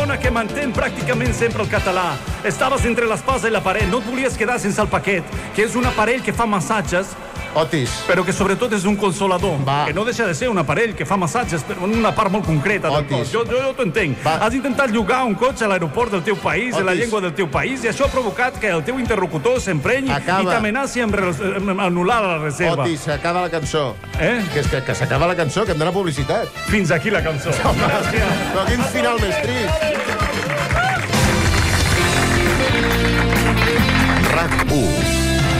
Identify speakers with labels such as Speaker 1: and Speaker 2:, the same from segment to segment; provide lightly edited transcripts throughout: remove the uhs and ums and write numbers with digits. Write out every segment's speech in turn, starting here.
Speaker 1: persona que mantén pràcticament sempre el català. Estaves entre l'espasa i la paret, no et volies quedar sense el paquet, que és un aparell que fa massatges,
Speaker 2: Otis.
Speaker 1: però que sobretot és un consolador.
Speaker 2: Va.
Speaker 1: Que no deixa de ser un aparell que fa massatges, però en una part molt concreta del
Speaker 2: Otis.
Speaker 1: cos. Jo t'ho entenc.
Speaker 2: Va.
Speaker 1: Has intentat llogar un cotxe a l'aeroport del teu país, en la
Speaker 2: Otis.
Speaker 1: llengua del teu país, i això ha provocat que el teu interlocutor s'emprenyi
Speaker 2: Acaba.
Speaker 1: i t'amenaci amb anul·lar la reserva.
Speaker 2: Otis, s'acaba la cançó.
Speaker 1: Eh?
Speaker 2: Que s'acaba la cançó, que hem d'anar a publicitat.
Speaker 1: Fins aquí la cançó. Gràcies.
Speaker 2: Però quin final més trist.
Speaker 3: RAC1.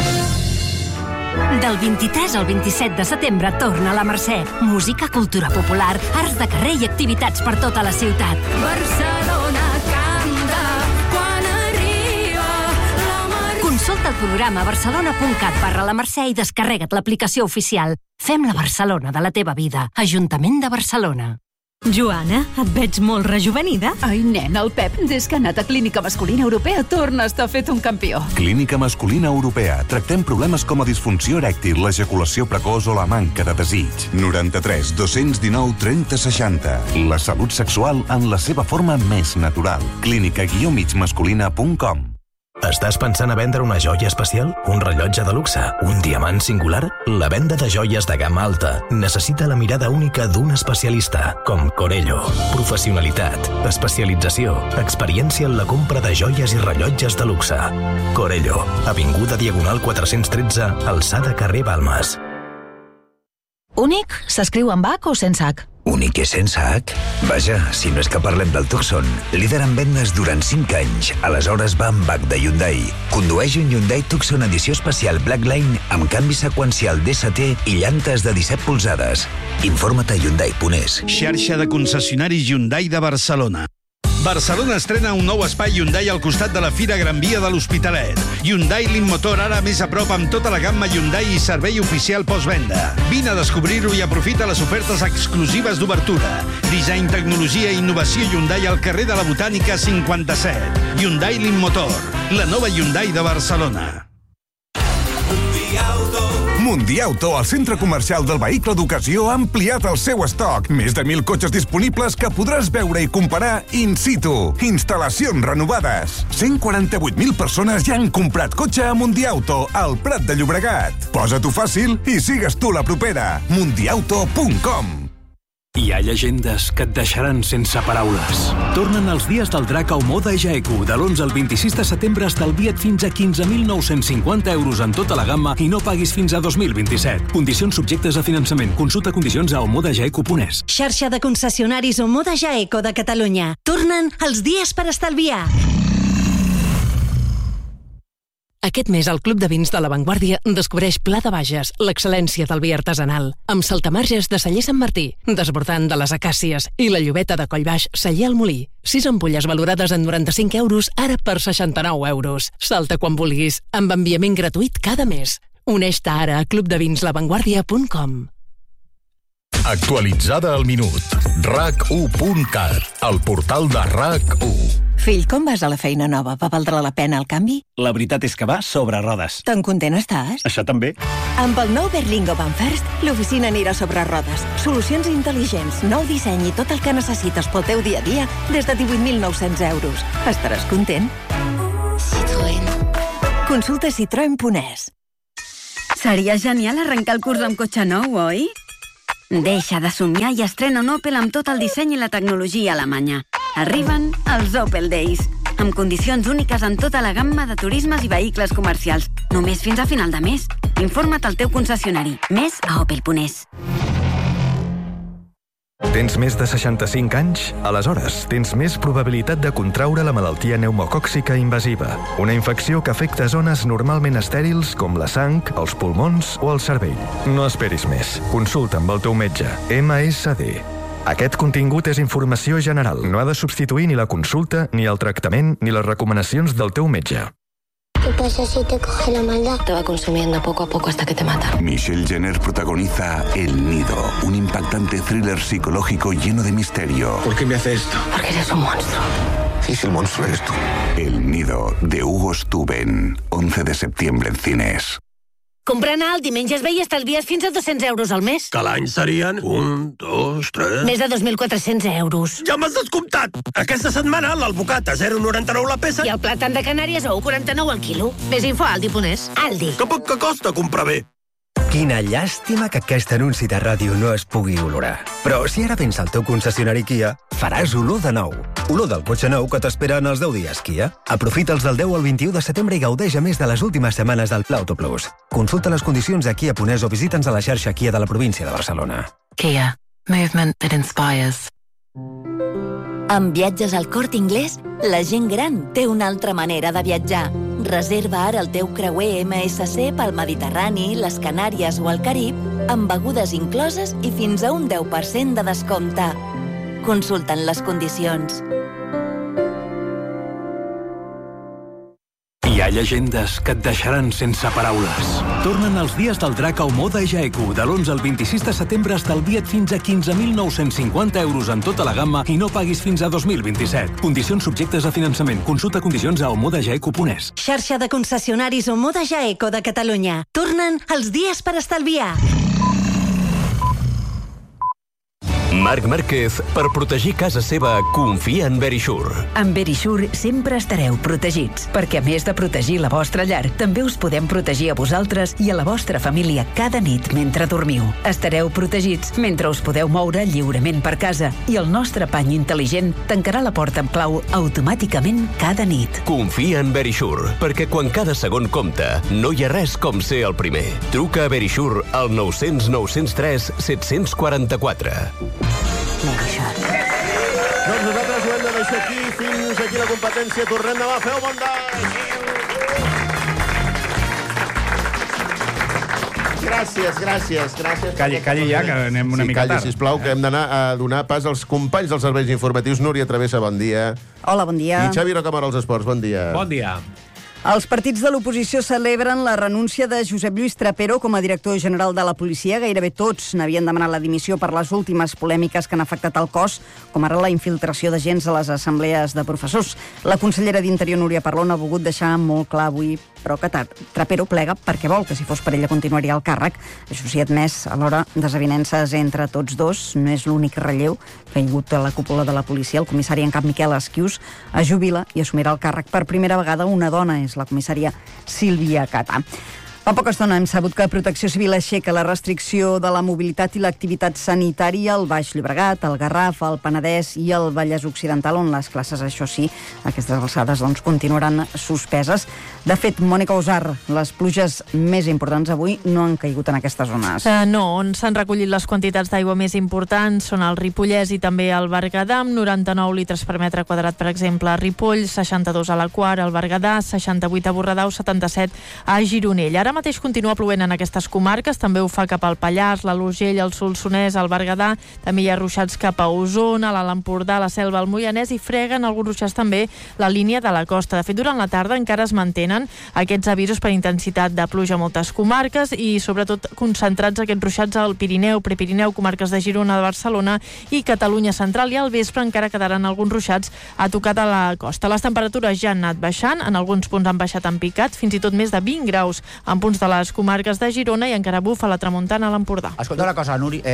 Speaker 4: Del 23 al 27 de setembre torna la Mercè. Música, cultura popular, arts de carrer i activitats per tota la ciutat.
Speaker 5: Barcelona canta quan arriba la Mercè.
Speaker 4: Consulta el programa barcelona.cat/la Mercè i descarrega't l'aplicació oficial. Fem la Barcelona de la teva vida. Ajuntament de Barcelona.
Speaker 6: Joana, et veig molt rejuvenida.
Speaker 7: Ai, nen, el Pep, des que ha anat a Clínica Masculina Europea, torna a estar fet un campió.
Speaker 3: Clínica Masculina Europea. Tractem problemes com a disfunció erèctil, l'ejaculació precoç o la manca de desig. 93 219 30 60. La salut sexual en la seva forma més natural. clínica-migmasculina.com.
Speaker 8: Estàs pensant a vendre una joia especial? Un rellotge de luxe? Un diamant singular? La venda de joies de gamma alta necessita la mirada única d'un especialista, com Corello. Professionalitat, especialització, experiència en la compra de joies i rellotges de luxe. Corello, avinguda Diagonal 413, alçada carrer Balmes.
Speaker 9: Únic s'escriu amb H o sense H?
Speaker 10: Únic és sense H? Vaja, si no és que parlem del Tucson, líder en vendes durant 5 anys, aleshores va amb H de Hyundai. Condueix un Hyundai Tucson edició especial Blackline amb canvi seqüencial DST i llantes de 17 polzades. Informa't a Hyundai.es.
Speaker 11: Xarxa de concessionaris Hyundai de Barcelona. Barcelona estrena un nou espai Hyundai al costat de la Fira Gran Via de l'Hospitalet. Hyundai Motor ara més a prop amb tota la gamma Hyundai i servei oficial postvenda. Vine a descobrir-ho i aprofita les ofertes exclusives d'obertura. Disseny, tecnologia i innovació Hyundai al carrer de la Botànica 57. Hyundai Motor, la nova Hyundai de Barcelona.
Speaker 12: Mundiauto, el centre comercial del vehicle d'ocasió, ha ampliat el seu estoc. Més de 1.000 cotxes disponibles que podràs veure i comparar in situ. Instal·lacions renovades. 148.000 persones ja han comprat cotxe a Mundiauto, al Prat de Llobregat. Posa-t'ho fàcil i sigues tu la propera. Mundiauto.com.
Speaker 13: Hi ha llegendes que et deixaran sense paraules. Tornen els dies del Drac a Omoda Jaeku. De l'11 al 26 de setembre estalvia't fins a 15.950 euros en tota la gamma i no paguis fins a 2027. Condicions subjectes a finançament. Consulta condicions a omodajaeku.es.
Speaker 4: Xarxa de concessionaris Omoda Jaeco de Catalunya. Tornen els dies per estalviar. Aquest mes, el Club de Vins de La Vanguardia descobreix Pla de Bages, l'excel·lència del vi artesanal, amb saltamarges de Celler Sant Martí, desbordant de les acàcies i la llobeta de Collbaix, Celler al Molí. 6 ampolles valorades en 95 euros, ara per 69 euros. Salta quan vulguis, amb enviament gratuït cada mes. Uneix-te ara a clubdevins.lavanguardia.com.
Speaker 14: Actualitzada al minut. RAC1.cat, el portal de RAC1.
Speaker 9: Fill, com vas a la feina nova? Va valdre la pena el canvi?
Speaker 15: La veritat és que va sobre rodes.
Speaker 9: Tan content estàs?
Speaker 15: Això també.
Speaker 9: Amb el nou Berlingo Van First, l'oficina anirà sobre rodes. Solucions intel·ligents, nou disseny i tot el que necessites pel teu dia a dia des de 18.900 euros. Estaràs content? Citroën. Consulta citroen.es.
Speaker 16: Seria genial arrencar el curs amb cotxe nou, oi? Deixa de somiar i estrena un Opel amb tot el disseny i la tecnologia alemanya. Arriben els Opel Days, amb condicions úniques en tota la gamma de turismes i vehicles comercials. Només fins a final de mes. Informa't al teu concessionari. Més a opel.es.
Speaker 17: Tens més de 65 anys? Aleshores, tens més probabilitat de contraure la malaltia pneumocòxica invasiva, una infecció que afecta zones normalment estèrils com la sang, els pulmons o el cervell. No esperis més. Consulta amb el teu metge. MSD. Aquest contingut és informació general. No ha de substituir ni la consulta, ni el tractament, ni les recomanacions del teu metge.
Speaker 18: ¿Qué pasa si te coge la maldad? Te va consumiendo poco a poco hasta que te mata.
Speaker 3: Michelle Jenner protagoniza El Nido, un impactante thriller psicológico lleno de misterio.
Speaker 18: ¿Por qué me hace esto? Porque eres un monstruo.
Speaker 3: ¿Y si el monstruo eres tú? El Nido, de Hugo Stuben, 11 de septiembre en cines.
Speaker 19: Comprant a Aldi menges bé i estalvies fins a 200 euros al mes.
Speaker 20: Que l'any serien 1, 2, 3...
Speaker 19: Més de 2.400 euros.
Speaker 20: Ja m'has descomptat! Aquesta setmana l'alvocat a 0,99 la peça...
Speaker 19: I el plàtan de Canàries a 1,49 al quilo. Més info a Aldi.es. Aldi.
Speaker 20: Que poc que costa comprar bé.
Speaker 21: Quina llàstima que aquest anunci de ràdio no es pugui olorar. Però si ara vens al teu concessionari Kia, faràs olor de nou. Olor del cotxe nou que t'espera en els 10 dies Kia. Aprofita'ls del 10 al 21 de setembre i gaudeix a més de les últimes setmanes del Pla Auto Plus. Consulta les condicions a Kia.es o visita'ns a la xarxa Kia de la província de Barcelona.
Speaker 4: Kia. Movement that inspires.
Speaker 22: Amb viatges al Corte Inglés, la gent gran té una altra manera de viatjar. Reserva ara el teu creuer MSC pel Mediterrani, les Canàries o el Carib, amb begudes incloses i fins a un 10% de descompte. Consulta'n les condicions.
Speaker 13: Hi ha llegendes que et deixaran sense paraules. Tornen els dies del Drac a Moda Jaeku. De l'11 al 26 de setembre estalvia't fins a 15.950 euros en tota la gamma i no paguis fins a 2027. Condicions subjectes a finançament. Consulta condicions a omodajaeku.es.
Speaker 6: Xarxa de concessionaris Omoda Jaeco de Catalunya. Tornen els dies per estalviar.
Speaker 14: Marc Márquez, per protegir casa seva, confia en Verisure.
Speaker 23: Amb Verisure sempre estareu protegits, perquè a més de protegir la vostra llar, també us podem protegir a vosaltres i a la vostra família cada nit mentre dormiu. Estareu protegits mentre us podeu moure lliurement per casa i el nostre pany intel·ligent tancarà la porta amb clau automàticament cada nit.
Speaker 14: Confia en Verisure, perquè quan cada segon compta, no hi ha res com ser el primer. Truca a Verisure al 900 903 744.
Speaker 2: Doncs nosaltres ho hem de deixar aquí. Fins aquí la competència. Tornem demà. Feu bon dia. Gràcies.
Speaker 1: Calli ja, que anem una mica tard.
Speaker 2: Calli, sisplau, que hem d'anar a donar pas als companys dels serveis informatius. Núria Travessa, bon dia.
Speaker 24: Hola, bon dia.
Speaker 2: I Xavi Rocamora, als esports, bon dia.
Speaker 25: Bon dia.
Speaker 24: Els partits de l'oposició celebren la renúncia de Josep Lluís Trapero com a director general de la policia. Gairebé tots n'havien demanat la dimissió per les últimes polèmiques que han afectat el cos, com ara la infiltració d'agents a les assemblees de professors. La consellera d'Interior, Núria Parlon, ha volgut deixar molt clar avui, però que Trapero plega perquè vol que si fos per ella continuaria el càrrec. Això sí, admès, alhora, desavinences entre tots dos. No és l'únic relleu que hi ha hagut a la cúpula de la policia. El comissari en cap Miquel Esquius es jubila i assumirà el càrrec per primera vegada una dona. És la comissària Sílvia Catà. Fa poca estona hem sabut que Protecció Civil aixeca la restricció de la mobilitat i l'activitat sanitària al Baix Llobregat, al Garraf, al Penedès i al Vallès Occidental, on les classes, això sí, a aquestes alçades, continuaran suspeses. De fet, Mònica Osar, les pluges més importants avui no han caigut en aquestes zones.
Speaker 26: No, on s'han recollit les quantitats d'aigua més importants són el Ripollès i també el Berguedà, amb 99 litres per metre quadrat, per exemple, a Ripoll, 62 a la Quar, al Berguedà, 68 a Borredà, 77 a Gironell. Ara mateix continua plovent en aquestes comarques, també ho fa cap al Pallars, l'Alt Urgell, el Solsonès, el Berguedà, també hi ha ruixats cap a Osona, l'Alt Empordà, la Selva, el Moianès, i freguen alguns ruixats també la línia de la costa. De fet, durant la tarda encara es mantenen aquests avisos per intensitat de pluja a moltes comarques i sobretot concentrats aquests ruixats al Pirineu, Prepirineu, comarques de Girona, de Barcelona i Catalunya Central, i al vespre encara quedaran alguns ruixats a tocar de la costa. Les temperatures ja han anat baixant, en alguns punts han baixat en picat, fins i tot més de 20 graus en punts de les comarques de Girona, i encara bufa la tramuntana a l'Empordà.
Speaker 27: Escolta una cosa, Núria...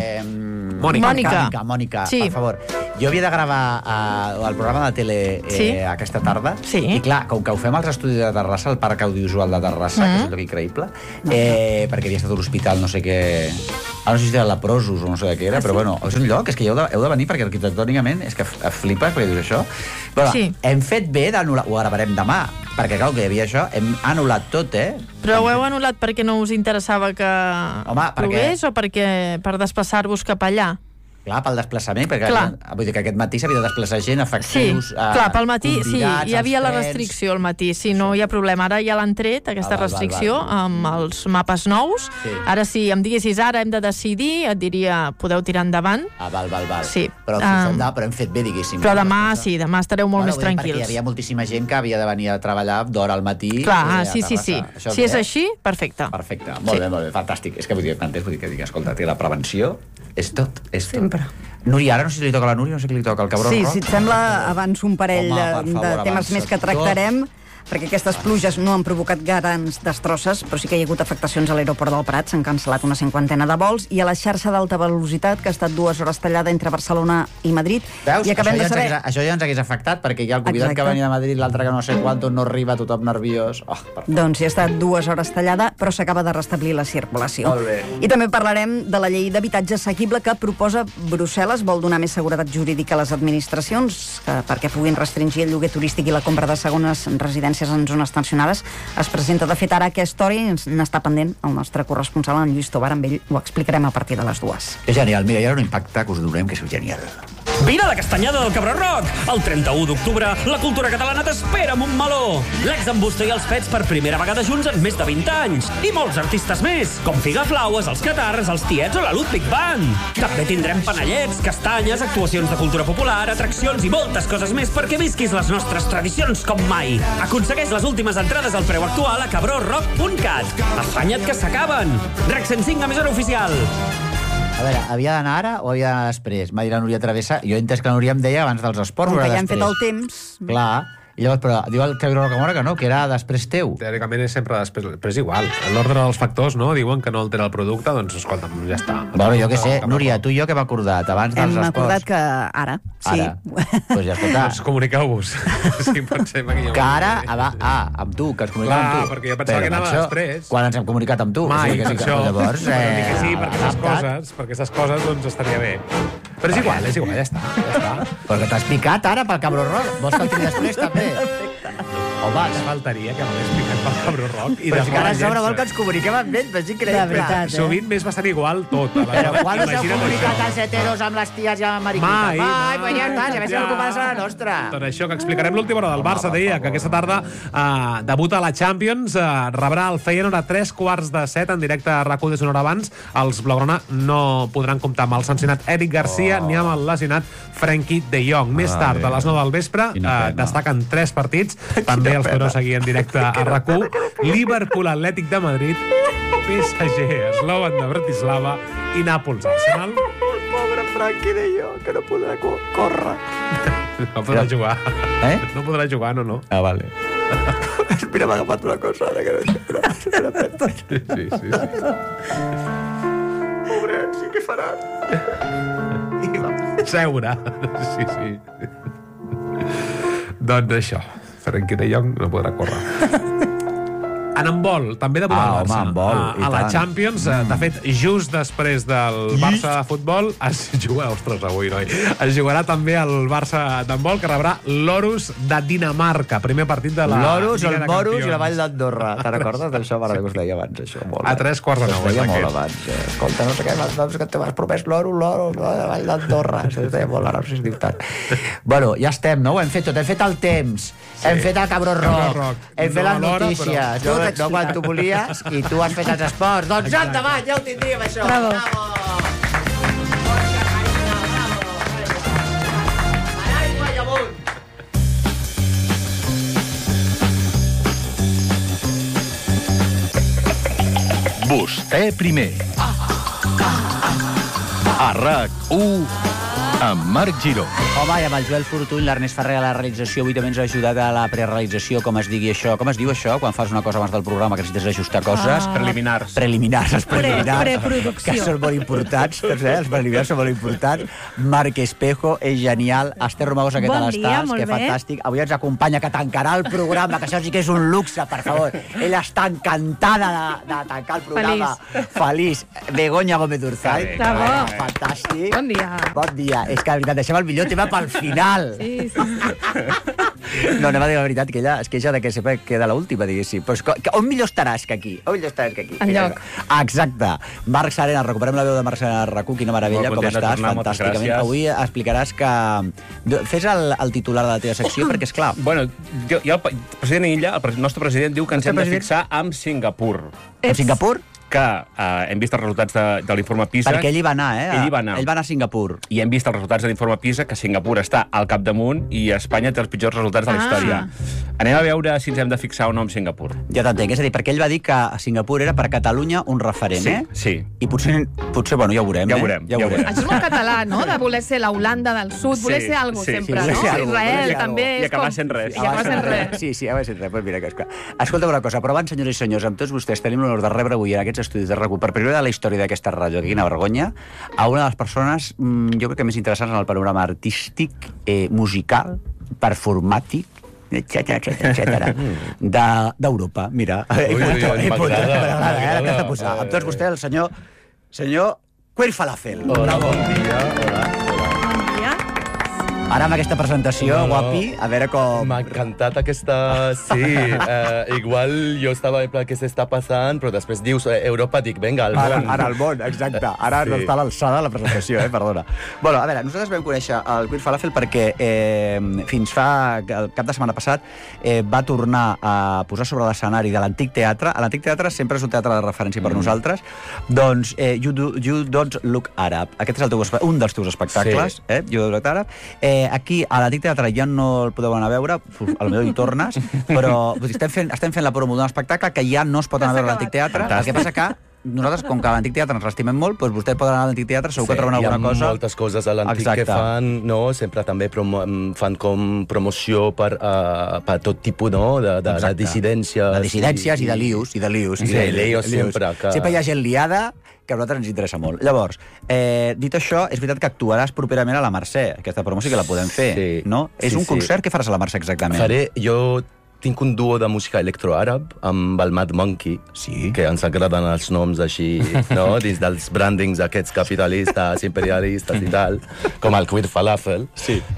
Speaker 27: Mònica,
Speaker 26: sí.
Speaker 27: Per favor. Jo havia de gravar el programa de tele aquesta tarda, i clar, com que ho fem als estudis de Terrassa, al Parc Audiovisual de Terrassa, que és un lloc increïble, perquè havia estat a l'hospital, no sé què... no sé si era leprosos o no sé què era, però bueno, és un lloc, és que heu de venir perquè arquitectònicament és que flipes perquè dius això. Però hem fet bé d'anul·lar, ho gravarem demà, perquè clar, que hi havia això, hem anul·lat tot,
Speaker 26: Però ho heu anul·lat perquè no us interessava que plogués o perquè per desplaçar-vos cap allà?
Speaker 27: Clar, pel desplaçament, perquè vull dir que aquest matí s'havia de desplaçar gent, efectius...
Speaker 26: Sí, clar, pel matí sí, hi havia la restricció al matí, sí, no hi ha problema. Ara ja l'han tret, aquesta restricció, amb els mapes nous. Ara sí, em diguessis, ara hem de decidir, et diria, podeu tirar endavant.
Speaker 27: Val.
Speaker 26: Sí.
Speaker 27: Però hem fet bé, diguéssim.
Speaker 26: Però demà, sí, demà estareu molt més tranquils.
Speaker 27: Perquè hi havia moltíssima gent que havia de venir a treballar d'hora al matí.
Speaker 26: Clar, sí. Si és així, perfecte.
Speaker 27: Perfecte, molt bé, fantàstic. És que vull dir que dic, escolta, la prevenció és tot,
Speaker 24: Sempre.
Speaker 27: Núria, ara no sé si li toca a la Núria, no sé qui li toca, el cabrón
Speaker 24: rock.
Speaker 27: Sí,
Speaker 24: si et sembla, abans un parell de temes més que tractarem. perquè aquestes pluges no han provocat grans destrosses, però sí que hi ha hagut afectacions a l'aeroport del Prat, s'han cancel·lat una 50ena de vols, i a la xarxa d'alta velocitat, que ha estat 2 hores tallada entre Barcelona i Madrid.
Speaker 27: Veus?
Speaker 24: I acabem de saber...
Speaker 27: Això ja ens hagués afectat, perquè hi ha el convidat que venia de Madrid, l'altre que no sé quant, no arriba, tothom nerviós.
Speaker 24: Doncs hi ha estat 2 hores tallada, però s'acaba de restablir la circulació.
Speaker 27: Molt bé.
Speaker 24: I també parlarem de la llei d'habitatge assequible que proposa Brussel·les, vol donar més seguretat jurídica a les administracions perquè puguin restringir el lloguer turístic i la compra de segones residències en zones tensionades. Es presenta, de fet, ara aquesta hora i n'està pendent el nostre corresponsal, en Lluís Tobar. Amb ell ho explicarem a partir de les 2.
Speaker 27: És genial, mira, i ara un impacte que us donem, que és genial.
Speaker 5: Vine a la Castanyada del Cabró Rock! El 31 d'octubre, la cultura catalana t'espera amb un meló! L'ex en Busto i els Pets per primera vegada junts en més de 20 anys. I molts artistes més, com Figaflaues, els Catarres, els Tiets o la Ludwig Band. També tindrem panellets, castanyes, actuacions de cultura popular, atraccions i moltes coses més perquè visquis les nostres tradicions com mai. Aconsegueix les últimes entrades al preu actual a cabrorock.cat. Afanya't que s'acaben! REC 105, emissora oficial.
Speaker 27: A veure, havia d'anar ara o havia d'anar després? M'ha dit la Núria Travessa. Jo he entès que la Núria em deia abans dels esports.
Speaker 24: Com que ja hem fet el temps...
Speaker 27: Clar. I llavors, però diu el Cabró Rocamora que no, que era després teu.
Speaker 7: Teòricament és sempre després, però és igual. L'ordre dels factors, no? Diuen que no altera el producte, doncs escolta'm, ja està.
Speaker 27: Bueno, jo què sé, Núria, tu i jo què hem acordat abans dels esports?
Speaker 24: Hem acordat que ara, sí.
Speaker 27: Ara. Pues ja escolta.
Speaker 7: Doncs comuniqueu-vos. Sí, pensem aquí.
Speaker 27: Que ara, amb tu, que ens comuniquem amb tu.
Speaker 7: Clar, perquè jo pensava que anava després.
Speaker 27: Quan ens hem comunicat amb tu.
Speaker 7: Mai,
Speaker 27: per
Speaker 7: això.
Speaker 27: Llavors,
Speaker 7: que sí, per aquestes coses, doncs estaria bé. Però és igual, ja està.
Speaker 27: Però que t'has picat ara pel Cabró Rock. Vols que el tiri després, també?
Speaker 7: Home, faltaria que m'hagués picat pel Cabró Rock.
Speaker 27: Però és que ara a sobre vol que ens comuniquem amb ell, és increïble.
Speaker 7: Sovint m'és bastant igual tot.
Speaker 27: Però quan us heu comunicat els heteros amb les ties i amb mariquites? Mai, pues ja està, ja més preocupar-se a la nostra.
Speaker 7: Tot això, que explicarem l'última hora del Barça, deia que aquesta tarda debuta a la Champions, rebrà el Feyenoord a 3:15 en directe a RAC1 des d'una hora abans. Els blaugrana no podran comptar amb el sancionat Eric Garcia ni amb el lesionat Frenkie de Jong. Més tard, a les 9 del vespre, destaquen 3 partits. També els podreu seguir en directe a RAC1. Liverpool, Atlètic de Madrid, PSG, Slovan de Bratislava i Nàpols, Arsenal.
Speaker 27: El pobre Frenkie de Jong, que no podrà córrer.
Speaker 7: No podrà jugar. No podrà jugar, no.
Speaker 27: Ah, vale. Mira, m'ha agafat una cosa ara que no sé. Sí. Pobret, sí que farà.
Speaker 7: Seure. Sí. Doncs això. Frenkie de Jong no podrà córrer. En handbol, també debuta el Barça. A la Champions, de fet, just després del Barça de futbol, es jugarà també el Barça d'handbol, que rebrà l'Orus de Dinamarca. Primer partit de la
Speaker 27: l'Orus, el Morus i la Vall d'Andorra. Te'n recordes d'això? Ara que us deia abans, això.
Speaker 7: A 3:15.
Speaker 27: Es deia molt abans. Escolta, no sé què, que t'has promès l'Orus, la Vall d'Andorra. Es deia molt, ara no sé si diu tant. Bueno, ja estem, no? Ho hem fet tot. Hem fet el temps. Hem fet el Cabró Rock. Hem fet les notícies. No quan tu volies, i tu has fet els esports. Doncs endavant, ja ho tindríem, això.
Speaker 24: Bravo.
Speaker 27: Paraigua i amunt.
Speaker 8: Vostè primer. A RAC1 amb Marc Giró.
Speaker 27: Home, i amb el Joel Fortuny, l'Ernest Ferrer a la realització, avui també ens ha ajudat a la prerealització, com es digui això. Com es diu això, quan fas una cosa abans del programa que necessites ajustar coses?
Speaker 7: Preliminars.
Speaker 27: Els preliminars.
Speaker 24: Preproducció.
Speaker 27: Que són molt importants, els preliminars són molt importants. Marc Espejo és genial. Esther Romagosa, què tal estàs? Que fantàstic. Avui ens acompanya, que tancarà el programa, que això sí que és un luxe, per favor. Ella està encantada de tancar el programa. Feliç. Begoña Gómez Urzay. Fantàstic.
Speaker 24: Bon dia.
Speaker 27: Bon dia. És que, de veritat, deixem el millor tema pel final.
Speaker 24: Sí.
Speaker 27: No, anem a dir la veritat, que ella es queixa de que sempre queda l'última, diguéssim. Però on millor estaràs que aquí?
Speaker 24: Enlloc.
Speaker 27: Exacte. Marc Serena, recuperem la veu de Marc Serena a RAC1, quina meravella, com estàs? Fantàsticament. Avui explicaràs que... Fes el titular de la teva secció, perquè, esclar...
Speaker 10: Bueno, el president Illa, el nostre president, diu que ens hem de fixar amb Singapur.
Speaker 27: Amb Singapur?
Speaker 10: Que hem vist els resultats de l'informe PISA.
Speaker 27: Perquè ell hi va anar,
Speaker 10: Ell va anar
Speaker 27: a Singapur.
Speaker 10: I hem vist els resultats de l'informe PISA, que Singapur està al capdamunt i Espanya té els pitjors resultats de la història. Anem a veure si ens hem de fixar o no en Singapur.
Speaker 27: Ja t'entenc, és a dir, perquè ell va dir que Singapur era per Catalunya un referent,
Speaker 10: Sí.
Speaker 27: I potser, bueno, ja ho veurem,
Speaker 10: Ja ho veurem.
Speaker 9: Això és molt català, no?, de voler ser la Holanda del Sud, voler ser alguna cosa sempre, no? Israel també és com...
Speaker 10: I acabar sent res.
Speaker 27: Sí, acabar sent res. Pues mira, que és clar. Escolta una cosa, però abans, senyores i senyors, amb tots vostès tenim l'honor de rebre avui en aquests estudis de RAC1, per primera de la història d'aquesta ràdio, que quina vergonya, a una de les persones, jo crec que més interessants en el panorama artístic, musical, performàtic, etcètera, d'Europa. Mira, m'agrada posar. Amb tots vostès, el senyor Queer Falafel.
Speaker 11: Hola, bon dia.
Speaker 27: Ara amb aquesta presentació, guapi, a veure com...
Speaker 11: M'ha encantat aquesta... Sí, igual jo estava en plan, què s'està passant, però després dius Europa, dic, vinga, al món.
Speaker 27: Ara al món, exacte. Ara no està a l'alçada la presentació, perdona. Bueno, a veure, nosaltres vam conèixer el Queer Falafel perquè fins fa el cap de setmana passat va tornar a posar sobre l'escenari de l'Antic Teatre. L'Antic Teatre sempre és un teatre de referència per nosaltres. Doncs You Don't Look Arab. Aquest és un dels teus espectacles, You Don't Look Arab. Aquí, a l'Antic Teatre, ja no el podeu anar a veure, potser hi tornes, però estem fent la promo d'un espectacle que ja no es pot anar a veure a l'Antic Teatre. El que passa que nosaltres, com que a l'Antic Teatre ens l'estimem molt, doncs vostè pot anar a l'Antic Teatre, segur que troben alguna cosa.
Speaker 11: Hi ha moltes coses a l'Antic que fan, no? Sempre també fan com promoció per tot tipus, no? De dissidències.
Speaker 27: De dissidències i de lius.
Speaker 11: Sí, lius sempre.
Speaker 27: Sempre hi ha gent liada que a nosaltres ens interessa molt. Llavors, dit això, és veritat que actuaràs properament a la Mercè. Aquesta promoció que la podem fer, no? És un concert, què faràs a la Mercè exactament?
Speaker 11: Jo tinc un duo de música electroàrab amb el Mad Monkey, que ens agraden els noms així, no? Dins dels brandings aquests capitalistes, imperialistes i tal, com el Queer Falafel.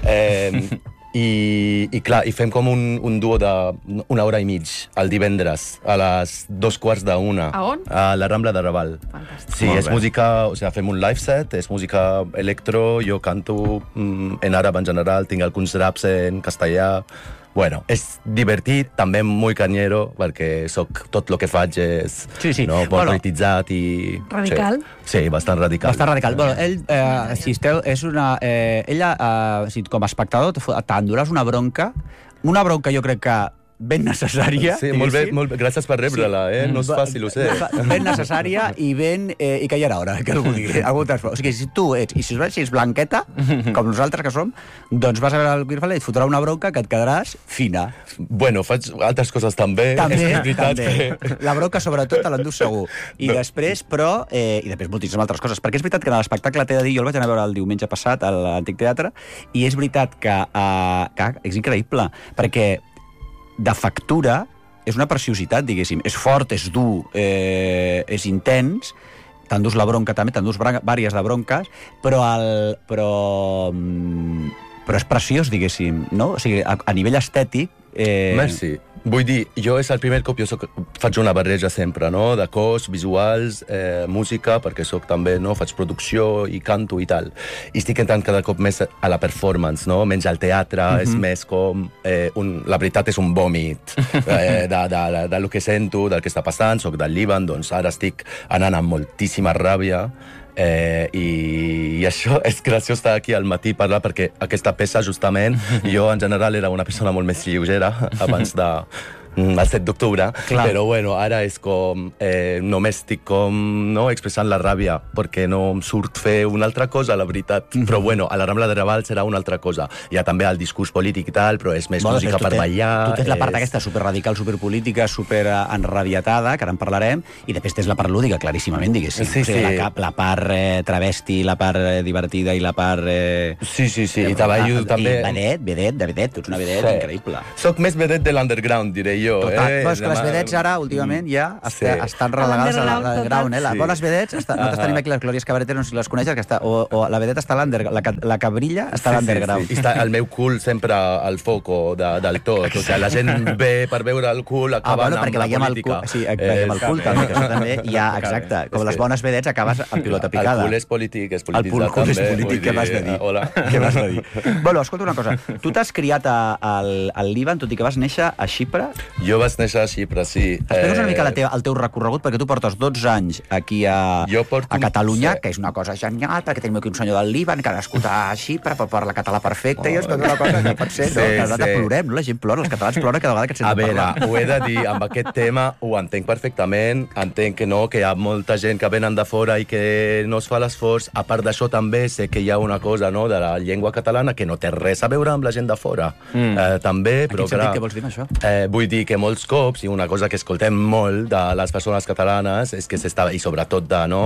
Speaker 11: I clar, i fem com un duo d'una hora i mig, el divendres, a les 2:45.
Speaker 9: A on?
Speaker 11: A la Rambla de Raval.
Speaker 9: Fantàstic.
Speaker 11: Sí, és música, o sigui, fem un live set, és música electro, jo canto en àrab en general, tinc alguns raps en castellà. Bueno, és divertit, també molt canyero, perquè tot el que faig és molt polititzat i...
Speaker 9: Radical?
Speaker 11: Sí, bastant radical.
Speaker 27: Bastant radical. Bueno, ell, si esteu, és una... Ella, com a espectador, t'enduràs una bronca jo crec que ben necessària.
Speaker 11: Sí, molt bé, gràcies per rebre-la, no és fàcil, ho sé.
Speaker 27: Ben necessària i que ja era hora, que algú digui. O sigui, si tu ets, i si ets blanqueta, com nosaltres que som, doncs vas a veure el Queer Falafel i et fotrà una bronca que et quedaràs fina.
Speaker 11: Bueno, faig altres coses també.
Speaker 27: També. La bronca, sobretot, te l'endús segur. I després, però, i després moltíssimes altres coses. Perquè és veritat que en l'espectacle t'he de dir, jo el vaig anar a veure el diumenge passat a l'Antic Teatre, i és veritat que és increïble, perquè de factura és una preciositat, diguéssim. És fort, és dur, és intens, t'endús la bronca també, t'endús vàries de bronques, però és preciós, diguéssim, no? O sigui, a nivell estètic...
Speaker 11: Merci. Vull dir, jo és el primer cop, faig una barreja sempre, no? De cos, visuals, música, perquè soc també, no? Faig producció i canto i tal. I estic entrant cada cop més a la performance, no? Menys al teatre, és més com... la veritat és un vòmit del que sento, del que està passant, soc del Líban, doncs ara estic anant amb moltíssima ràbia, i això és graciós estar aquí al matí i parlar, perquè aquesta peça, justament, jo en general era una persona molt més lleugera abans el 7 d'octubre, però bueno, ara és com només estic com expressant la ràbia, perquè no em surt fer una altra cosa, la veritat. Però bueno, a la Rambla de Raval serà una altra cosa. Hi ha també el discurs polític i tal, però és més música per ballar.
Speaker 27: Tu tens la part aquesta superradical, superpolítica, superenrabietada, que ara en parlarem, i després tens la part lúdica, claríssimament, diguéssim.
Speaker 11: Sí, sí.
Speaker 27: La part travesti, la part divertida i la part...
Speaker 11: Sí, i treballo també...
Speaker 27: I vedet, tu ets una vedet increïble.
Speaker 11: Soc més vedet de l'underground, diré jo.
Speaker 27: Però és que les vedets ara, últimament, ja estan relegades a l'underground. Les bones vedets, nosaltres tenim aquí les Glòries Cabareter, no sé si les coneixes, o la vedeta està a l'underground, la cabrilla està a l'underground.
Speaker 11: I està el meu cul sempre al foco del tot. O sigui, la gent ve per veure el cul, acabant amb la política.
Speaker 27: Sí, veiem el cul també, que això també hi ha, exacte. Com les bones vedets acabes amb pilota picada.
Speaker 11: El cul és polític, és polititzat també.
Speaker 27: El cul és polític, què m'has de dir?
Speaker 11: Hola.
Speaker 27: Què m'has de dir? Bueno, escolta una cosa, tu t'has criat al Líban, tot i que vas néixer a Xipre?
Speaker 11: Jo vaig néixer a Xipre, sí.
Speaker 27: Explica'ns una mica el teu recorregut, perquè tu portes 12 anys aquí a Catalunya, que és una cosa genial, perquè tenim aquí un senyor del Líban que ha nascut a Xipre, però parla català perfecte, i és tota una cosa que pot ser, no? Cada vegada plorem, la gent plora, els catalans ploren cada vegada que et senten parlar.
Speaker 11: A veure, ho he de dir, amb aquest tema ho entenc perfectament, entenc que no, que hi ha molta gent que venen de fora i que no es fa l'esforç. A part d'això també sé que hi ha una cosa, no?, de la llengua catalana que no té res a veure amb la gent de fora. També, però
Speaker 27: clar... En quin sentit, què vols dir amb això?
Speaker 11: Vull dir que molts cops, i una cosa que escoltem molt de les persones catalanes, és que s'està, i sobretot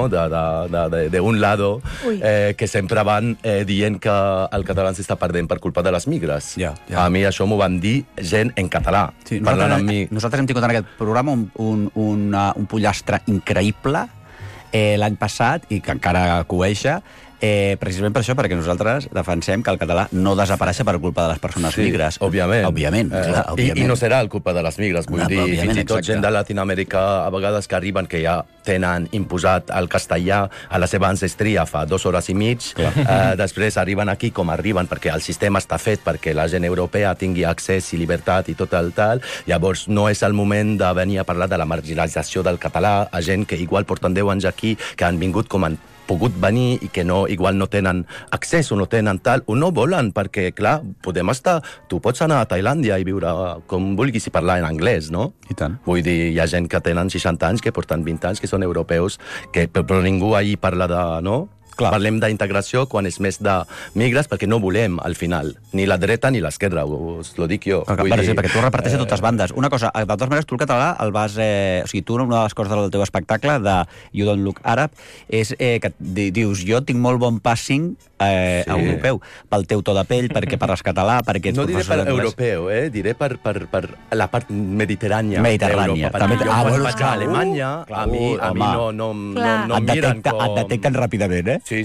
Speaker 11: d'un lado, que sempre van dient que el català s'està perdent per culpa de les migres. A mi això m'ho van dir gent en català, parlant amb mi.
Speaker 27: Nosaltres hem tingut en aquest programa un pollastre increïble l'any passat, i que encara cueixa, precisament per això, perquè nosaltres defensem que el català no desapareix per culpa de les persones migres.
Speaker 11: Òbviament.
Speaker 27: Clar,
Speaker 11: I no serà el culpa de les migres, vull dir, fins i tot gent de Latinoamèrica, a vegades que arriben, que ja tenen imposat el castellà a la seva ancestria fa 2 hores i mig, després arriben aquí com arriben, perquè el sistema està fet perquè la gent europea tingui accés i llibertat i tot el tal, llavors no és el moment de venir a parlar de la marginalització del català a gent que igual porten 10 anys aquí, que han vingut com han pogut venir i que igual no tenen accés o no tenen tal, o no volen, perquè, clar, tu pots anar a Tailàndia i viure com vulguis i parlar en anglès, no?
Speaker 27: I tant.
Speaker 11: Vull dir, hi ha gent que tenen 60 anys, que porten 20 anys, que són europeus, però ningú ahir parla de, no? Parlem d'integració quan és més de migres, perquè no volem, al final, ni la dreta ni l'esquerra, us lo dic jo.
Speaker 27: Perquè tu reparteixes a totes bandes. Una cosa, de totes maneres, tu el català el vas... O sigui, tu, una de les coses del teu espectacle, de You Don't Look Arab, és que dius, jo tinc molt bon passing europeu, pel teu to de pell, perquè parles català, perquè ets professor d'anglès.
Speaker 11: No diré per europeu, diré per la part mediterrània.
Speaker 27: Mediterrània.
Speaker 11: Quan vaig a Alemanya, a mi no em miren com...
Speaker 27: Et detecten ràpidament,
Speaker 11: Sí.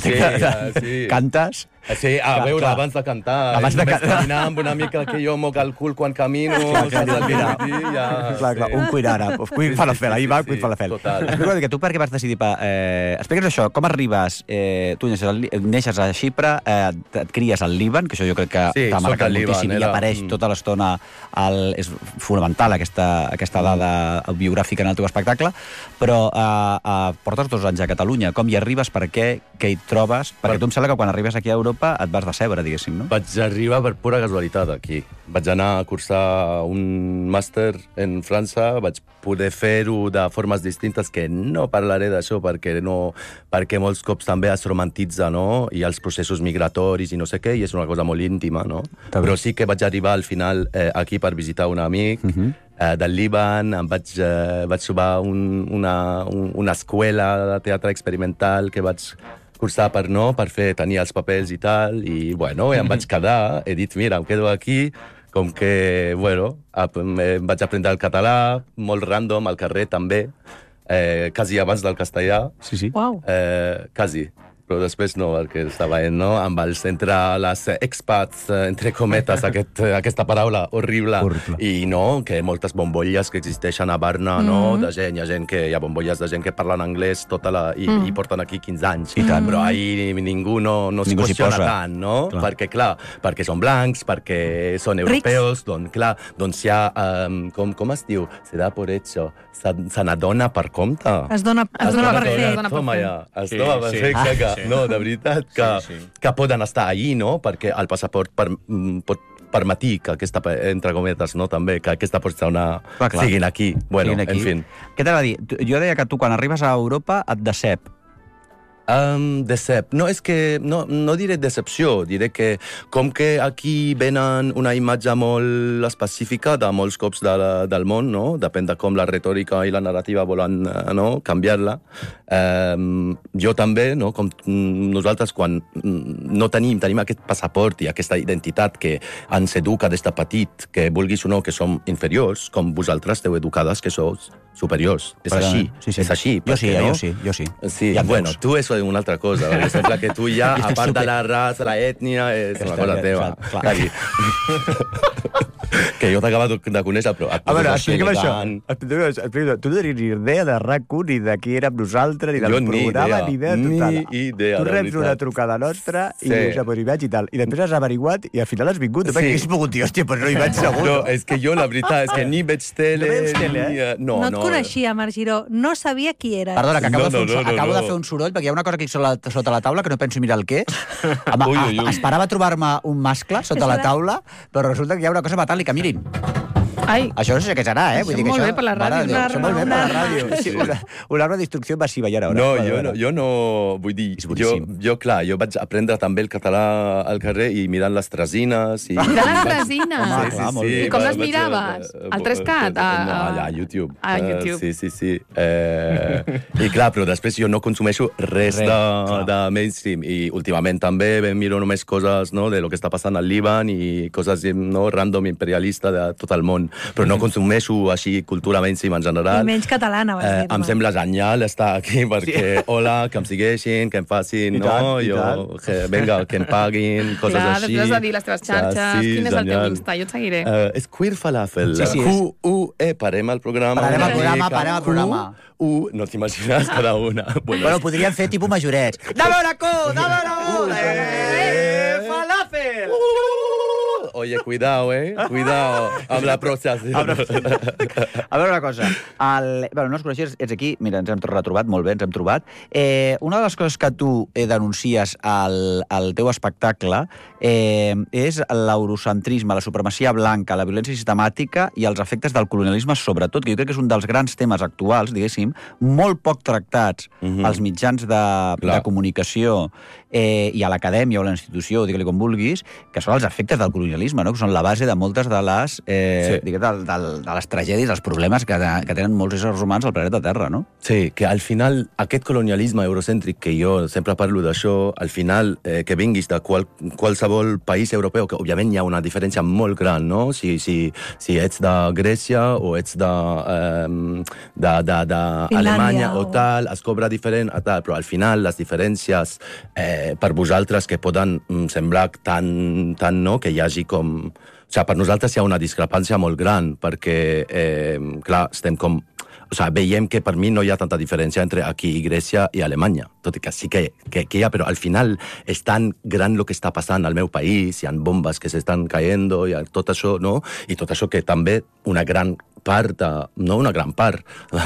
Speaker 27: Cantes?
Speaker 11: Sí, a veure, abans de cantar, només caminar amb una mica que jo moc el cul quan camino,
Speaker 27: un cuir àrab, cuir falafel, ahir va cuir falafel. Explica't, tu per què vas decidir... Explica'ns això, com arribes, tu neixes a Xipre, et cries al Líban, que això jo crec que t'ha marcat moltíssim, i apareix tota l'estona, és fonamental aquesta dada biogràfica en el teu espectacle, però portes 2 anys a Catalunya, com hi arribes, per què hi trobes? Perquè tu em sembla que quan arribes aquí a Europa et vas decebre, diguéssim, no?
Speaker 11: Vaig arribar per pura casualitat aquí. Vaig anar a cursar un màster en França, vaig poder fer-ho de formes distintes, que no parlaré d'això perquè molts cops també es romantitza, no? I els processos migratoris i no sé què, i és una cosa molt íntima, no? Però sí que vaig arribar al final aquí per visitar un amic del Líban, em vaig trobar una escola de teatre experimental que vaig cursar per tenir els papers i tal, i bueno, em vaig quedar, he dit, mira, em quedo aquí, com que, bueno, vaig aprendre el català, molt random, al carrer també, quasi abans del castellà.
Speaker 27: Sí.
Speaker 11: Quasi. Però després no, perquè estava amb entre les expats, entre cometes, aquesta paraula horrible, i que moltes bombolles que existeixen a Barna, de gent, hi ha bombolles de gent que parlen anglès i porten aquí 15 anys, però ahir ningú no s'hi qüestiona tant, no? Perquè, clar, perquè són blancs, perquè són europeus, doncs hi ha, com es diu? Se da por hecho, se n'adona per compte.
Speaker 26: Es dona per fet.
Speaker 11: Toma ja, es dona per fet, que no, de veritat, que poden estar ahí, no? Perquè el passaport pot permetir que entre cometes, no? També, que aquesta persona siguin aquí. Bueno, en fi.
Speaker 27: Què t'ha de dir? Jo deia que tu, quan arribes a Europa, et decep.
Speaker 11: No, és que no diré decepció, diré que com que aquí venen una imatge molt específica de molts cops del món, no? Depèn de com la retòrica i la narrativa volen canviar-la. Jo també, com nosaltres, quan no tenim aquest passaport i aquesta identitat que ens educa des de petit, que vulguis o no, que som inferiors, com vosaltres esteu educades, que sou superiors. És així. És així.
Speaker 27: Jo sí.
Speaker 11: Sí, bueno, tu és una altra cosa. Perquè sembla que tu ja, a part de la raça, la ètnia, és una cosa teva. Que jo t'acabo de conèixer, però...
Speaker 27: A veure, explica'm això. Tu no tenies ni idea de RAC1, ni de qui érem nosaltres, ni del programa, ni idea total.
Speaker 11: Ni idea,
Speaker 27: tu reps una trucada nostra i dius, pues hi vaig i tal. I després has averiguat i al final has vingut. Perquè hagués pogut dir, hòstia, però no hi vaig segur.
Speaker 11: No, és que jo, la veritat, és que ni veig tele...
Speaker 3: No et coneixia, Marc Giró. No sabia qui era.
Speaker 27: Perdona, que acabo de fer un soroll, perquè hi ha una cosa aquí sota la taula que no penso mirar el què és. Esperava trobar-me un mascle sota la taula, però resulta que hi ha una cosa metàl·lica. Mirin.
Speaker 9: Ai.
Speaker 27: Això no sé què serà,
Speaker 9: Això és molt bé per la ràdio.
Speaker 27: Això molt bé per la ràdio. Sí, una arma de destrucció massiva, ja era hora.
Speaker 11: No, jo no... Vull dir, jo vaig aprendre també el català al carrer i mirant les tresines.
Speaker 9: Mirant les tresines?
Speaker 11: Sí.
Speaker 9: I com les miraves? Al 3CAT?
Speaker 11: A YouTube.
Speaker 9: A YouTube.
Speaker 11: Sí. I clar, però després jo no consumeixo res de mainstream. I últimament també miro només coses de lo que està passant al Líban i coses random imperialista de tot el món. Però no consumeixo així cultura mainstream en general.
Speaker 3: I menys catalana, vas dir.
Speaker 11: Em sembla genial estar aquí perquè, hola, que em segueixin, que em facin, venga, que em paguin, coses així.
Speaker 9: Després has de dir les teves xarxes, quin és el teu Insta, jo et seguiré.
Speaker 11: És Queer Falafel. Q-U-E, parem el programa.
Speaker 27: Parem el programa.
Speaker 11: No t'imagines cada una.
Speaker 27: Bueno, podríem fer tipus majorets. Dame una Q, dame una Falafel!
Speaker 11: Oye, cuidado, cuidado amb la pròstata.
Speaker 27: A veure una cosa. No ens coneixes, ets aquí. Mira, ens hem retrobat, molt bé, ens hem trobat. Una de les coses que tu denuncies al teu espectacle és l'eurocentrisme, la supremacia blanca, la violència sistemàtica i els efectes del colonialisme, sobretot, que jo crec que és un dels grans temes actuals, diguéssim, molt poc tractats als mitjans de comunicació i a l'acadèmia o a la institució, digue-li com vulguis, que són els efectes del colonialisme, que són la base de moltes de les tragèdies, dels problemes que tenen molts éssers humans al planeta Terra, no?
Speaker 11: Sí, que al final aquest colonialisme eurocèntric, que jo sempre parlo d'això, al final que vinguis de qualsevol país europeu, que òbviament hi ha una diferència molt gran, no? Si ets de Grècia o ets d'Alemanya o tal, es cobra diferent, però al final les diferències per vosaltres que poden semblar tant, no?, que hi hagi com... O sigui, per nosaltres hi ha una discrepància molt gran, perquè, clar, estem com... O sigui, veiem que per mi no hi ha tanta diferència entre aquí, Grècia i Alemanya. Tot i que sí que hi ha, però al final és tan gran el que està passant al meu país, hi ha bombes que s'estan caient, i tot això, no? I tot això que també una gran part, no una gran part,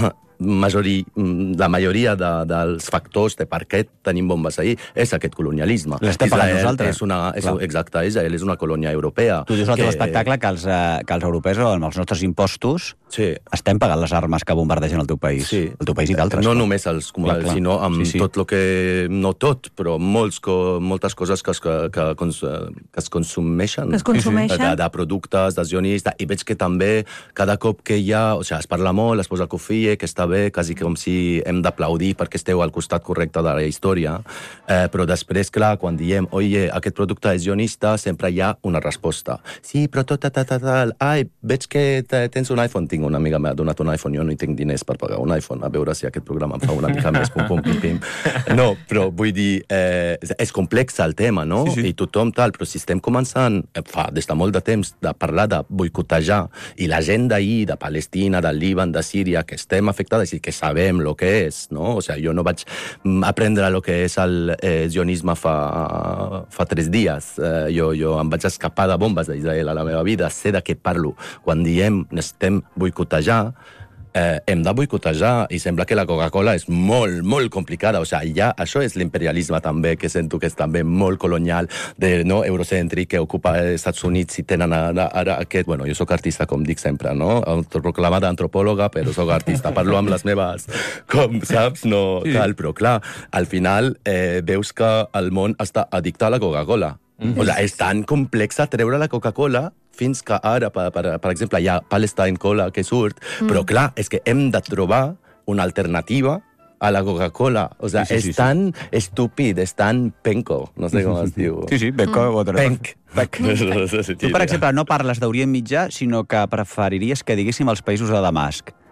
Speaker 11: la majoria dels factors de per què tenim bombes ahir és aquest colonialisme.
Speaker 27: L'estem pagant nosaltres.
Speaker 11: Exacte, Israel és una colònia europea.
Speaker 27: Tu dius al teu espectacle que els europeus, amb els nostres impostos, estem pagant les armes que bombardegen el teu país. El teu país i d'altres.
Speaker 11: No només els comunals, sinó amb tot el que... No tot, però moltes coses que es consumeixen. De productes, de sionistes. I veig que també cada cop que hi ha... O sigui, es parla molt, es posa el cofie, que està bé, quasi com si hem d'aplaudir perquè esteu al costat correcte de la història, però després, clar, quan diem, oye, aquest producte és sionista, sempre hi ha una resposta. Sí, però tal, ai, veig que tens un iPhone, tinc una amiga m'ha donat un iPhone, jo no hi tinc diners per pagar un iPhone, a veure si aquest programa em fa una mica més pum, pim. No, però vull dir, és complex el tema, no? I tothom tal, però si estem començant, des de molt de temps, de parlar de boicotejar, i la gent d'ahir, de Palestina, del Líban, de Síria, que estem afectats, i que sabem el que és, no? O sigui, jo no vaig aprendre el que és el sionisme fa 3 dies. Jo em vaig escapar de bombes d'Israel a la meva vida, sé de què parlo. Quan diem estem boicotejar, hem de boicotejar, i sembla que la Coca-Cola és molt, molt complicada. O sigui, això és l'imperialisme també, que sento que és també molt colonial, eurocèntric, que ocupa els Estats Units i tenen ara aquest... Bueno, jo soc artista, com dic sempre, no? Autoproclamada antropòloga, però soc artista. Parlo amb les meves, com saps, no tal, però clar, al final veus que el món està addicte a la Coca-Cola. O sigui, és tan complex treure la Coca-Cola fins que ara, per exemple, hi ha Palestine Cola que surt, però clar, és que hem de trobar una alternativa a la Coca-Cola. O sigui, és tan estúpid, és tan penco, no sé com es diu.
Speaker 27: Sí, penco.
Speaker 11: Penc.
Speaker 27: Tu, per exemple, no parles d'Orient Mitjà, sinó que preferiries que diguéssim els països de Damasc.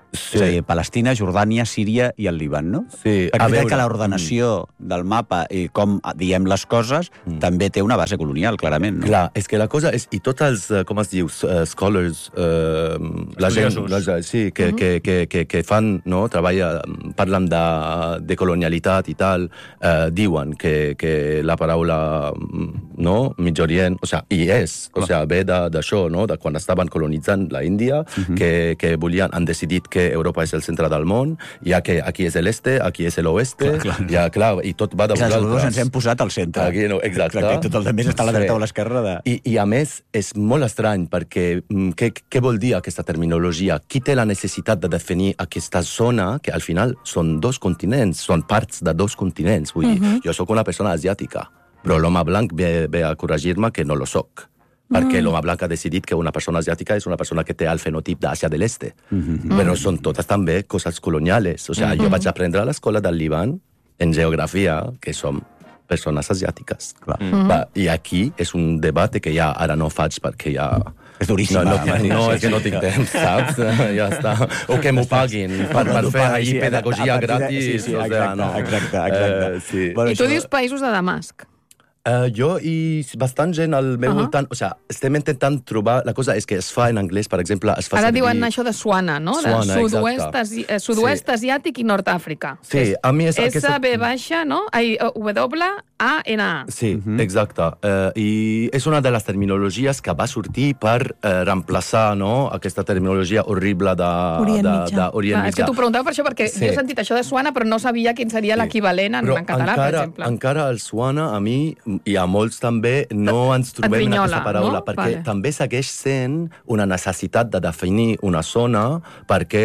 Speaker 27: És a dir, Palestina, Jordània, Síria i el Líban, no?
Speaker 11: Sí.
Speaker 27: Perquè crec que l'ordenació del mapa i com diem les coses també té una base colonial, clarament, no?
Speaker 11: Clar, és que la cosa és... I tots els, com es diu, scholars, la gent que fan, no, parlen de colonialitat i tal, diuen que la paraula, no, Mig Orient, o sigui, i és, o sigui, ve d'això, no, de quan estaven colonitzant la Índia, que han decidit que Europa és el centre del món, ja que aquí és l'este, aquí és l'oeste, ja, clar, i tot va de vosaltres.
Speaker 27: Nosaltres ens hem posat al centre.
Speaker 11: Aquí, no, exacte.
Speaker 27: Clar, que tot el de més està a la dreta o a l'esquerra.
Speaker 11: I a més, és molt estrany, perquè què vol dir aquesta terminologia? Qui té la necessitat de definir aquesta zona, que al final són dos continents, són parts de dos continents, vull dir, jo sóc una persona asiàtica, però l'home blanc ve a corregir-me que no lo soc. Perquè l'home blanc ha decidit que una persona asiàtica és una persona que té el fenotip d'Àsia de l'Este. Però són totes també coses coloniales. O sigui, jo vaig aprendre a l'escola del Líban, en geografia, que som persones asiàtiques. I aquí és un debat que ja ara no faig perquè ja...
Speaker 27: És duríssim.
Speaker 11: No, és que no tinc temps, saps? Ja està. O que m'ho paguin per fer ahir pedagogia gratis.
Speaker 9: Exacte. I tu dius països de Damasc.
Speaker 11: Jo i bastant gent al meu voltant, o sigui, estem intentant trobar... La cosa és que es fa en anglès, per exemple, es fa
Speaker 9: Ara diuen això de Swana, no?
Speaker 11: Swana,
Speaker 9: sud-oest asiàtic i Nord-Àfrica.
Speaker 11: Sí, a mi és aquesta...
Speaker 9: S-B-, no? W-A-N-A.
Speaker 11: Sí, exacte. I és una de les terminologies que va sortir per reemplaçar, no?, aquesta terminologia horrible d'Orient Mitjà.
Speaker 9: És que t'ho preguntava per això, perquè jo he sentit això de Swana, però no sabia quin seria l'equivalent en català, per exemple.
Speaker 11: Encara el Swana, a mi... i a molts també no ens trobem en aquesta paraula, perquè també segueix sent una necessitat de definir una zona perquè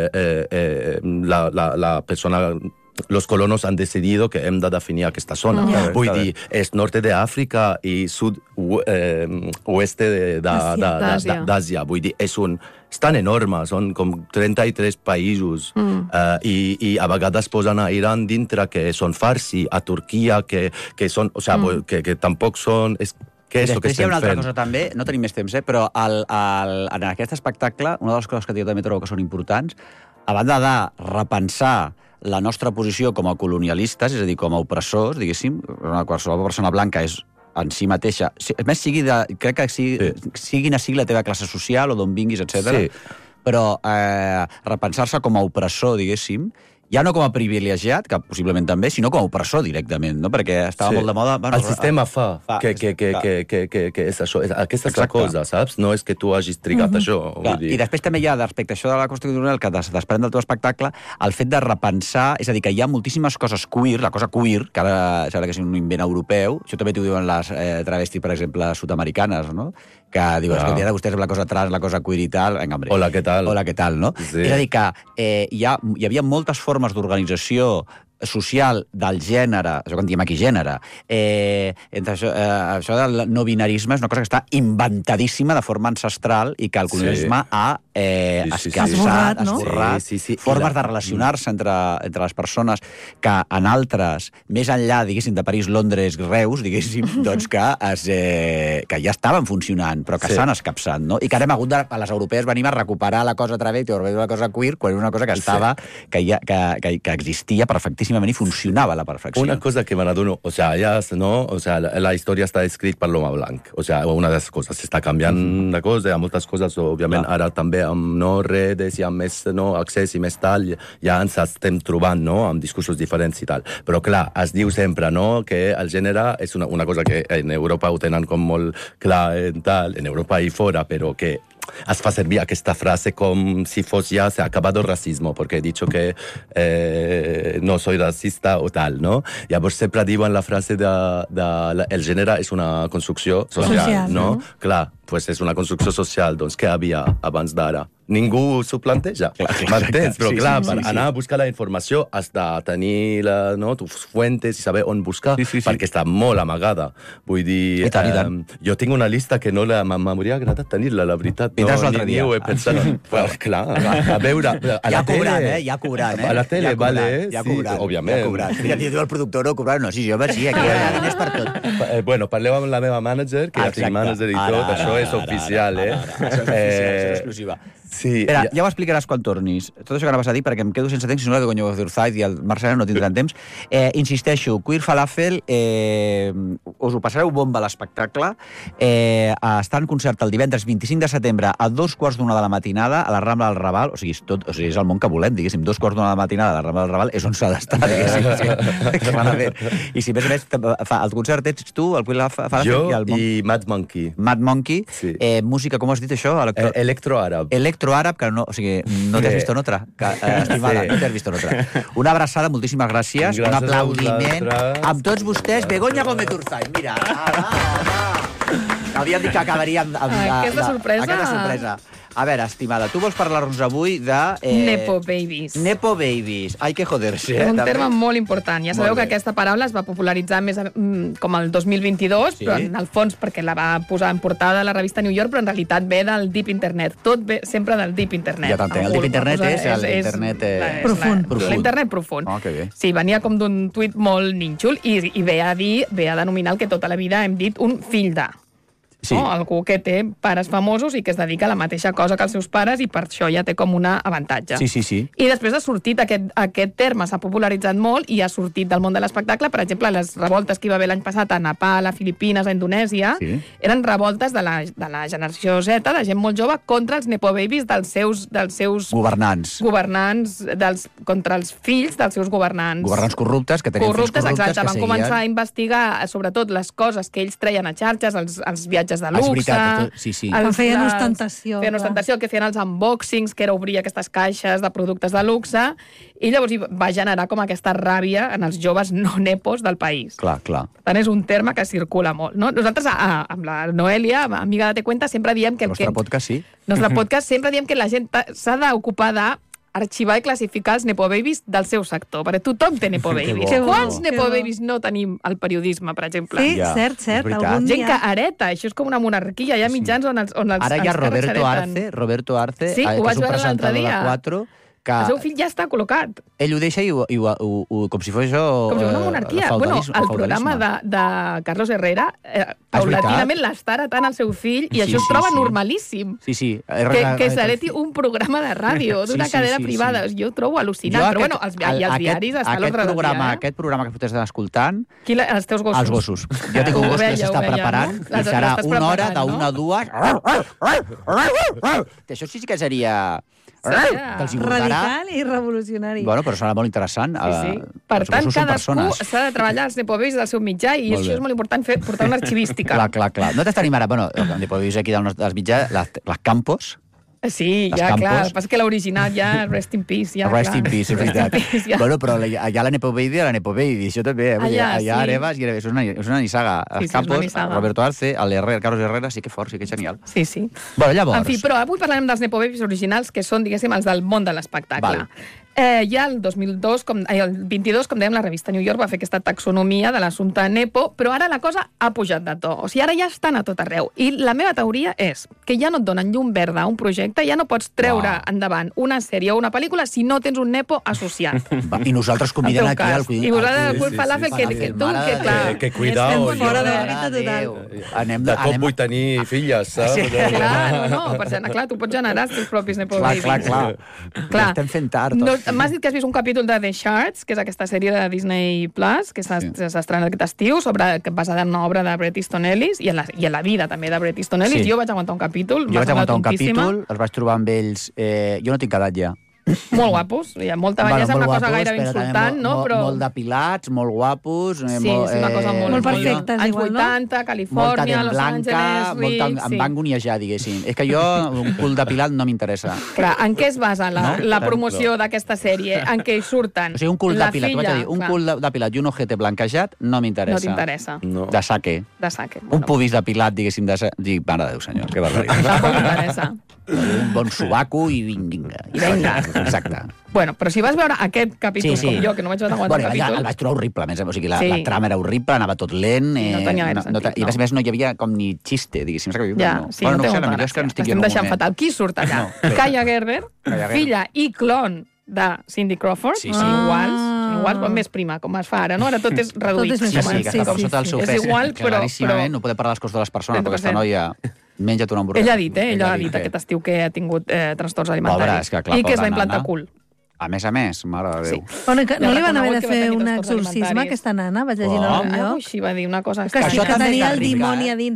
Speaker 11: la persona... Los colonos han decidido que hem de definir aquesta zona. Vull dir, és norte d'Àfrica i sud-oeste d'Àsia. Vull dir, és un... És tan enorme, són com 33 països i a vegades posen a Iran dintre que són farsi, a Turquia que són... O sigui, que tampoc són...
Speaker 27: Després hi ha una altra cosa també, no tenim més temps, però en aquest espectacle, una de les coses que jo també trobo que són importants, a banda de repensar la nostra posició com a colonialistes, és a dir, com a opressors, diguéssim, qualsevol persona blanca és en si mateixa, a més, crec que sigui la teva classe social o d'on vinguis, etc. Però repensar-se com a opressor, diguéssim, ja no com a privilegiat, que possiblement també, sinó com a opressor directament, no? Perquè estava molt de moda...
Speaker 11: El sistema fa que és això. Aquesta és la cosa, saps? No és que tu hagis trigat això.
Speaker 27: I després també hi ha, respecte a això de la qüestió cultural, que desprèn del teu espectacle, el fet de repensar, és a dir, que hi ha moltíssimes coses queer, la cosa queer, que ara sembla que és un invent europeu, això també t'ho diuen les travestis, per exemple, sud-americanes, no? Que dius, que de vostès la cosa trans, la cosa queer i tal...
Speaker 11: Hola, què tal?
Speaker 27: Hola, què tal, no? És a dir, que hi havia moltes formes d'organització social del gènere, això que en diem aquí gènere, entre això del no binarisme és una cosa que està inventadíssima de forma ancestral i que el colonialisme ha esborrat formes de relacionar-se entre les persones que en altres, més enllà, diguéssim, de París, Londres, Reus, diguéssim, doncs que ja estaven funcionant, però que s'han escapçat, no? I que hem hagut de, a les europees venim a recuperar la cosa a través de la cosa queer, quan era una cosa que estava, que existia perfectíssimament i funcionava a la perfecció.
Speaker 11: Una cosa que m'adono, o sea, ja, no? O sea, la història està escrita per l'home blanc. O sea, una de les coses, s'està canviant de cosa, hi ha moltes coses, òbviament, ara també amb redes i amb més accés i més tal, ja ens estem trobant, no?, amb discursos diferents i tal. Però, clar, es diu sempre, no?, que el gènere és una cosa que en Europa ho tenen com molt clar en Europa i fora, però que es fa servir aquesta frase com si fos ja se ha acabado el racismo, porque he dicho que no soy racista o tal, no? Llavors sempre diuen la frase el gènere és una construcció social, no? Clar, pues és una construcció social, doncs què havia abans d'ara? Ningú s'ho planteja. M'entens? Però clar, per anar a buscar la informació has de tenir tus fuentes i saber on buscar, perquè està molt amagada. Vull dir, jo tinc una llista que no m'hauria agradat tenir-la, la veritat.
Speaker 27: Vindràs l'altre dia.
Speaker 11: Ho he pensat. Clar, a veure...
Speaker 27: Ja cobrant,
Speaker 11: A la tele, vale.
Speaker 27: Ja cobrant.
Speaker 11: Òbviament.
Speaker 27: Ja cobrant. Ja diu el productor, no cobrant. No, sí, jo vaig dir, aquí hi ha diners per tot.
Speaker 11: Bueno, parleu amb la meva mànager, que ja tinc mànager i tot, això és oficial,
Speaker 27: Això és exclusiva.
Speaker 11: Sí.
Speaker 27: Espera, ja ho explicaràs quan tornis. Tot això que anaves a dir, perquè em quedo sense temps, si no la Begoña Zurzaiz i el Marcel no tindran temps. Insisteixo, Queer Falafel, us ho passareu bomba a l'espectacle. Està en concert el divendres 25 de setembre a 2:15 de la matinada a la Rambla del Raval. O sigui, és el món que volem, diguéssim. 2:15 de la matinada a la Rambla del Raval és on s'ha d'estar, diguéssim. Que van a fer. I si més a més, el concert ets tu, el Queer Falafel
Speaker 11: i el i Mad Monkey.
Speaker 27: Mad Monkey. Sí. Música, com has dit això?
Speaker 11: Electroàrab.
Speaker 27: Electroàrab, que no, o sigui, no t'has vist en otra. Estimada, no t'has vist en otra. Una abraçada, moltíssimes gràcies. Un aplaudiment amb tots vostès. Begoña Gómez Urzaiz, mira. Havíem dit que acabaria amb
Speaker 9: aquesta
Speaker 27: sorpresa. A veure, estimada, tu vols parlar-nos avui de...
Speaker 9: Nepo Babies.
Speaker 27: Nepo Babies. Ai, que joder-se.
Speaker 9: És un terme molt important. Ja sabeu que aquesta paraula es va popularitzar més com el 2022, però en el fons perquè la va posar en portada de la revista New York, però en realitat ve del Deep Internet. Tot ve sempre del Deep Internet.
Speaker 27: Ja t'entenc. El Deep Internet és l'internet...
Speaker 9: Profund. L'internet profund.
Speaker 27: Oh, que bé.
Speaker 9: Sí, venia com d'un tuit molt nínxol i ve a denominar el que tota la vida hem dit un fill de.
Speaker 27: Sí.
Speaker 9: No? Algú que té pares famosos i que es dedica a la mateixa cosa que els seus pares i per això ja té com un avantatge.
Speaker 27: Sí.
Speaker 9: I després ha sortit aquest terme, s'ha popularitzat molt i ha sortit del món de l'espectacle. Per exemple, les revoltes que hi va haver l'any passat a Nepal, a Filipines, a Indonèsia, eren revoltes de la generació Z, de gent molt jove, contra els Nepo Babies dels seus
Speaker 27: governants,
Speaker 9: contra els fills dels seus governants.
Speaker 27: Governants corruptes, que tenien fills corruptes.
Speaker 9: Exacte, van començar a investigar sobretot les coses que ells treien a xarxes, els viatges de luxe.
Speaker 3: Que feien ostentació.
Speaker 9: Feien ostentació, que feien els unboxings, que era obrir aquestes caixes de productes de luxe, i llavors va generar com aquesta ràbia en els joves no nepos del país.
Speaker 27: Clar.
Speaker 9: Per tant, és un terme que circula molt. No? Nosaltres, amb la Noelia, amiga de Te Cuenta, sempre diem que...
Speaker 27: El nostre podcast, sí.
Speaker 9: Nostre podcast, sempre diem que la gent s'ha d'ocupar arxivar i classificar els Nepo Babies del seu sector, perquè tothom té Nepo Babies. Quants Nepo Babies no tenim al periodisme, per exemple?
Speaker 3: Sí, cert.
Speaker 9: Gent que hereta, això és com una monarquia, hi ha mitjans on els
Speaker 27: ara hi ha Roberto Arce,
Speaker 9: sí, ho vaig veure l'altre dia.
Speaker 27: 4, que
Speaker 9: el seu fill ja està col·locat.
Speaker 27: Ell ho deixa i com si fos això...
Speaker 9: Com si fos una monarquia. Bueno, el programa de Carlos Herrera, paulatinament l'està heretant el seu fill, i això es troba normalíssim.
Speaker 27: Sí.
Speaker 9: Que s'hereti un programa de ràdio d'una cadena privada. Jo ho trobo al·lucinant. Però bueno, els diaris estan a l'ordre del dia.
Speaker 27: Aquest programa que estàs escoltant...
Speaker 9: Els teus gossos.
Speaker 27: Els gossos. Jo tinc un gos que s'està preparant i serà una hora d'una a dues... Això sí que seria...
Speaker 3: Radical i revolucionari.
Speaker 27: Bueno, però serà molt interessant.
Speaker 9: Per tant, cadascú s'ha de treballar els Nepo Babies del seu mitjà i això és molt important, portar una arxivística.
Speaker 27: Clar. No t'estarim ara, bueno, Nepo Babies aquí dels mitjans, les Campos.
Speaker 9: Sí, ja, clar. El que passa que l'original ja, rest in peace.
Speaker 27: Rest in peace, és veritat. Bueno, però allà la Nepo Baby, això també. Allà Areves i Areves, és una nissaga. Els Campos, Roberto Arce, Carlos Herrera, sí que fort, sí que genial.
Speaker 9: Sí.
Speaker 27: Bueno, llavors...
Speaker 9: En fi, però avui parlarem dels Nepo Babies originals, que són, diguéssim, els del món de l'espectacle. Ja el 22, com dèiem, la revista New York va fer aquesta taxonomia de l'assumpte Nepo, però ara la cosa ha pujat de to. O sigui, ara ja estan a tot arreu. I la meva teoria és que ja no et donen llum verda a un projecte, ja no pots treure endavant una sèrie o una pel·lícula si no tens un Nepo associat.
Speaker 27: I nosaltres convidem aquí al
Speaker 9: I vosaltres al Queer Falafel, que tu, que clar...
Speaker 11: Que cuidao.
Speaker 3: Fora de l'òrbita total.
Speaker 11: De cop vull tenir filles, saps?
Speaker 9: Clar, no, tu pots generar els teus propis Nepo Babies.
Speaker 27: Clar. Estem fent tard.
Speaker 9: M'has dit que has vist un capítol de The Shards, que és aquesta sèrie de Disney Plus, que s'ha estrenat aquest estiu, basada en una obra de Bret Easton Ellis, i en la vida també de Bret Easton Ellis. Jo vaig aguantar un capítol,
Speaker 27: els vaig trobar amb ells... Jo no tinc edat ja.
Speaker 9: Molt guapos, hi ha molta bellesa, una cosa gairebé insultant, no?
Speaker 27: Molt depilats, molt guapos...
Speaker 9: Sí, és una cosa molt
Speaker 3: perfectes,
Speaker 9: anys
Speaker 3: igual, no?
Speaker 9: 80, Califòrnia, Los Angeles,
Speaker 27: em van goniajar, diguéssim. És que jo, un cul depilat no m'interessa.
Speaker 9: Clar, en què es basa la promoció d'aquesta sèrie? En què hi surten?
Speaker 27: O sigui, un cul depilat, t'ho vaig a dir, un cul depilat i un ojete blanquejat no m'interessa.
Speaker 9: No t'interessa.
Speaker 27: De saque.
Speaker 9: Un
Speaker 27: pubis depilat, diguéssim, dic, mare de Déu, senyor, que barbaritat.
Speaker 9: Tampoc m'interessa.
Speaker 27: Un bon sobaco i vinga. Exacte.
Speaker 9: Bueno, però si vas veure aquest capítol com jo, que no vaig aguantar el capítol...
Speaker 27: El vaig trobar horrible, a més. O sigui, la trama era horrible, anava tot lent...
Speaker 9: No tenia gaire sentit,
Speaker 27: I a més no hi havia com ni xiste, diguéssim.
Speaker 9: Ja, sí, no té molta gràcia. Estem deixant fatal. Qui surt allà? Kaya Gerber, filla i clon de Cindy Crawford. Iguals, però més prima, com es fa ara, no? Ara tot és reduït.
Speaker 27: Sí, que està per sota del seu pes.
Speaker 9: És igual, però...
Speaker 27: Claríssimament, no podem parlar les coses de les persones, perquè aquesta noia... Menja't una hamburguesa.
Speaker 9: Ella ha dit aquest estiu que ha tingut trastorns alimentaris.
Speaker 27: Pobre, és que clar,
Speaker 9: I que es va
Speaker 27: pobra
Speaker 9: implantar
Speaker 27: nana.
Speaker 9: cul.
Speaker 27: A més, mare de Déu.
Speaker 3: Bueno, no li van haver de fer un exorcisme, aquesta nana? Vaig llegint a algun lloc.
Speaker 9: Així va dir una cosa
Speaker 3: que tenia el dimoni a dins